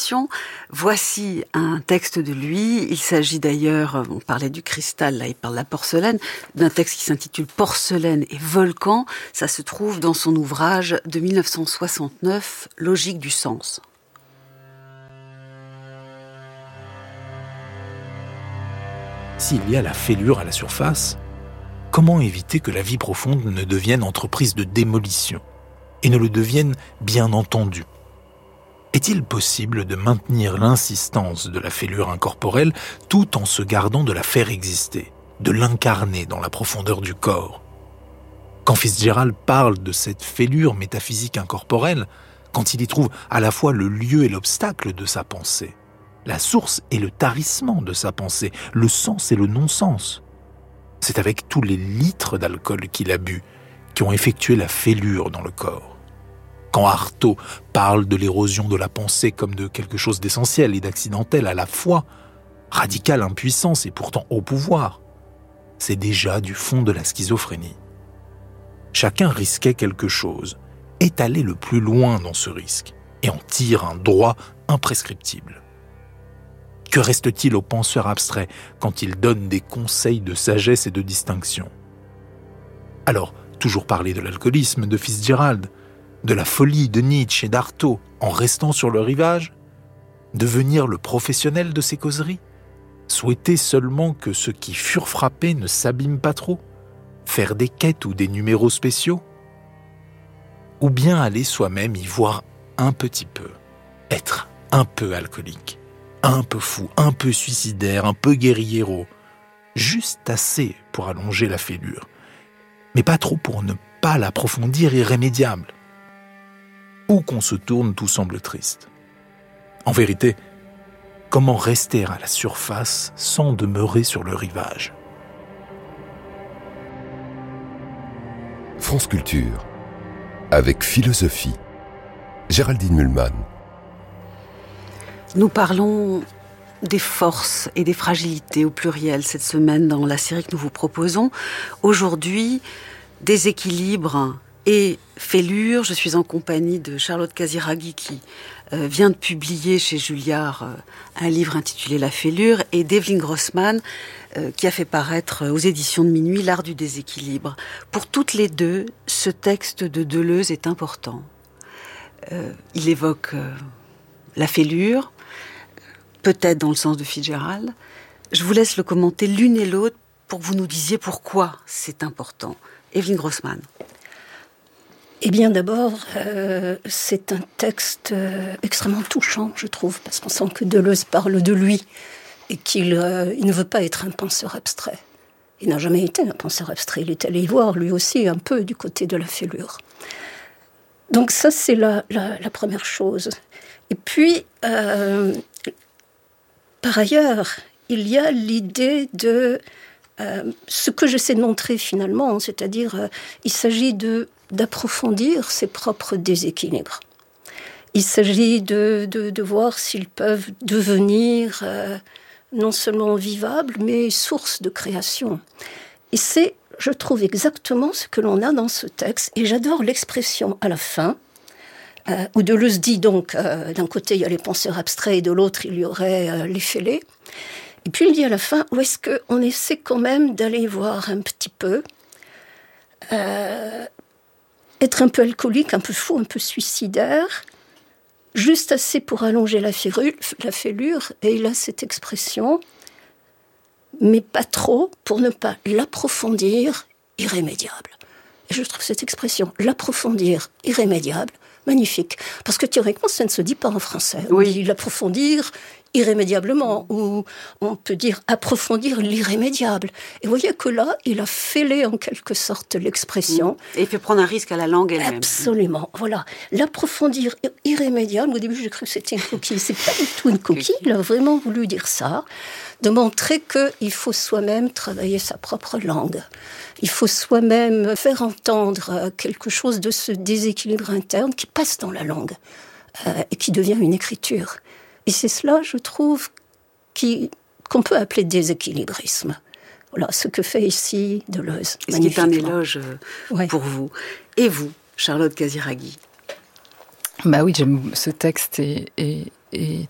éditions. Voici un texte de lui. Il s'agit d'ailleurs, on parlait du cristal, là il parle de la porcelaine, d'un texte qui s'intitule Porcelaine et volcan. Ça se trouve dans son ouvrage de 1969, Logique du sens. S'il y a la fêlure à la surface, comment éviter que la vie profonde ne devienne entreprise de démolition et ne le devienne bien entendu ? Est-il possible de maintenir l'insistance de la fêlure incorporelle tout en se gardant de la faire exister, de l'incarner dans la profondeur du corps ? Quand Fitzgerald parle de cette fêlure métaphysique incorporelle, quand il y trouve à la fois le lieu et l'obstacle de sa pensée, la source et le tarissement de sa pensée, le sens et le non-sens. C'est avec tous les litres d'alcool qu'il a bu qui ont effectué la fêlure dans le corps. Quand Artaud parle de l'érosion de la pensée comme de quelque chose d'essentiel et d'accidentel à la fois, radicale impuissance et pourtant au pouvoir, c'est déjà du fond de la schizophrénie. Chacun risquait quelque chose, est allé le plus loin dans ce risque et en tire un droit imprescriptible. Que reste-t-il aux penseurs abstraits quand ils donnent des conseils de sagesse et de distinction ? Alors, toujours parler de l'alcoolisme de Fitzgerald, de la folie de Nietzsche et d'Artaud en restant sur le rivage ? Devenir le professionnel de ces causeries ? Souhaiter seulement que ceux qui furent frappés ne s'abîment pas trop ? Faire des quêtes ou des numéros spéciaux ? Ou bien aller soi-même y voir un petit peu, être un peu alcoolique ? Un peu fou, un peu suicidaire, un peu guerriero. Juste assez pour allonger la fêlure, mais pas trop pour ne pas l'approfondir irrémédiable. Où qu'on se tourne, tout semble triste. En vérité, comment rester à la surface sans demeurer sur le rivage ? France Culture, avec philosophie. Géraldine Mühlmann. Nous parlons des forces et des fragilités au pluriel cette semaine dans la série que nous vous proposons. Aujourd'hui, déséquilibre et fêlure. Je suis en compagnie de Charlotte Casiraghi qui vient de publier chez Julliard un livre intitulé La fêlure et d'Evelyn Grossman qui a fait paraître aux éditions de Minuit L'art du déséquilibre. Pour toutes les deux, ce texte de Deleuze est important. Il évoque la fêlure, peut-être dans le sens de Fitzgerald. Je vous laisse le commenter l'une et l'autre pour que vous nous disiez pourquoi c'est important. Evelyn Grossman. Eh bien d'abord, c'est un texte extrêmement touchant, je trouve, parce qu'on sent que Deleuze parle de lui et qu'il il ne veut pas être un penseur abstrait. Il n'a jamais été un penseur abstrait, il est allé voir lui aussi un peu du côté de la fêlure. Donc ça, c'est la première chose. Et puis, par ailleurs, il y a l'idée de ce que j'essaie de montrer finalement, c'est-à-dire il s'agit d'approfondir ses propres déséquilibres. Il s'agit de voir s'ils peuvent devenir non seulement vivables, mais source de création. Et c'est, je trouve, exactement ce que l'on a dans ce texte. Et j'adore l'expression à la fin, où Deleuze dit donc, d'un côté il y a les penseurs abstraits et de l'autre il y aurait les fêlés. Et puis il dit à la fin, où est-ce qu'on essaie quand même d'aller voir un petit peu, être un peu alcoolique, un peu fou, un peu suicidaire, juste assez pour allonger la fêlure, et il a cette expression, mais pas trop pour ne pas l'approfondir, irrémédiable. Et je trouve cette expression, l'approfondir, irrémédiable, magnifique. Parce que théoriquement, ça ne se dit pas en français. On dit l'approfondir irrémédiablement, ou on peut dire approfondir l'irrémédiable. Et vous voyez que là, il a fêlé en quelque sorte l'expression. Et il fait prendre un risque à la langue elle-même. Absolument, voilà. L'approfondir irrémédiable, au début j'ai cru que c'était une coquille. C'est pas du tout une coquille, il a vraiment voulu dire ça. De montrer qu'il faut soi-même travailler sa propre langue. Il faut soi-même faire entendre quelque chose de ce déséquilibre interne qui passe dans la langue et qui devient une écriture. Et c'est cela, je trouve, qu'on peut appeler déséquilibrisme. Voilà ce que fait ici Deleuze. Ce qui est un éloge pour vous. Et vous, Charlotte Casiraghi? Bah oui, j'aime ce texte et